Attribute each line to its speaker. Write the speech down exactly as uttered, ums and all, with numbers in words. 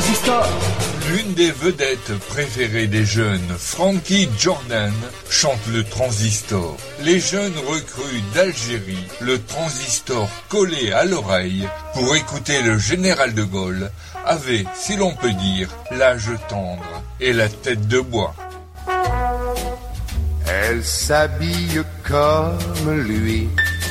Speaker 1: transistor.
Speaker 2: L'une des vedettes préférées des jeunes, Frankie Jordan, chante le transistor. Les jeunes recrues d'Algérie, le transistor collé à l'oreille pour écouter le général de Gaulle, avaient, si l'on peut dire, l'âge tendre et la tête de bois.
Speaker 3: Elle s'habille comme lui,